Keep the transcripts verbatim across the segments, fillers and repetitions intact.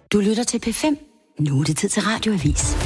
Du lytter til P fem. Nu er det tid til Radioavis.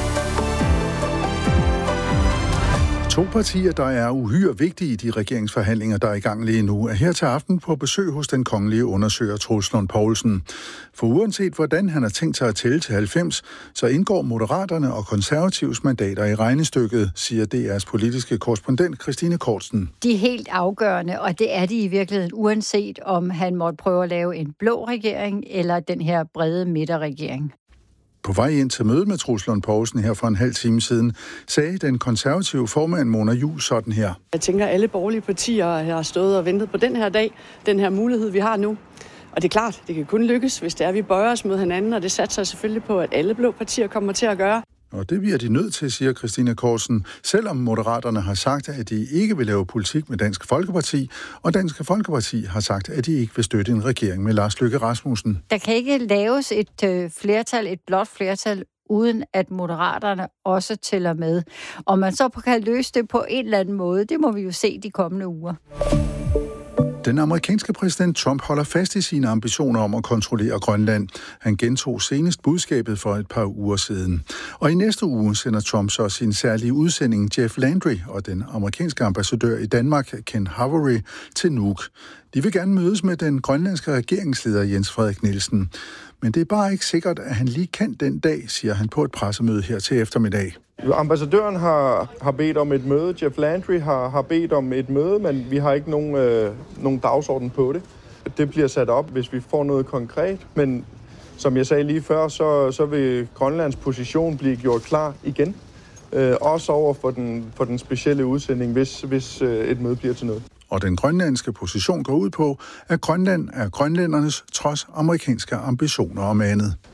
To partier, der er uhyre vigtige i de regeringsforhandlinger, der er i gang lige nu, er her til aften på besøg hos den kongelige undersøger Troels Lund Poulsen. For uanset hvordan han har tænkt sig at tælle til halvfems, så indgår Moderaterne og Konservatives mandater i regnestykket, siger D R's politiske korrespondent Christine Kortsen. De er helt afgørende, og det er de i virkeligheden, uanset om han måtte prøve at lave en blå regering eller den her brede midterregering. På vej ind til mødet med Troels Lund Poulsen her for en halv time siden, sagde den konservative formand Mona Juul sådan her. Jeg tænker, at alle borgerlige partier har stået og ventet på den her dag, den her mulighed, vi har nu. Og det er klart, det kan kun lykkes, hvis det er, vi bøjer os mod hinanden, og det satser selvfølgelig på, at alle blå partier kommer til at gøre. Og det bliver de nødt til, siger Christine Korsen, selvom Moderaterne har sagt, at de ikke vil lave politik med Dansk Folkeparti, og Dansk Folkeparti har sagt, at de ikke vil støtte en regering med Lars Løkke Rasmussen. Der kan ikke laves et øh, flertal, et blot flertal, uden at Moderaterne også tæller med. Og man så kan løse det på en eller anden måde, det må vi jo se de kommende uger. Den amerikanske præsident Trump holder fast i sine ambitioner om at kontrollere Grønland. Han gentog senest budskabet for et par uger siden. Og i næste uge sender Trump så sin særlige udsending Jeff Landry og den amerikanske ambassadør i Danmark, Ken Havery, til Nuuk. De vil gerne mødes med den grønlandske regeringsleder Jens Frederik Nielsen. Men det er bare ikke sikkert, at han lige kan den dag, siger han på et pressemøde her til eftermiddag. Ambassadøren har, har bedt om et møde, Jeff Landry har, har bedt om et møde, men vi har ikke nogen, øh, nogen dagsorden på det. Det bliver sat op, hvis vi får noget konkret, men som jeg sagde lige før, så, så vil Grønlands position blive gjort klar igen. Øh, også over for den, for den specielle udsending, hvis, hvis øh, et møde bliver til noget. Og den grønlandske position går ud på, at Grønland er grønlændernes trods amerikanske ambitioner om andet.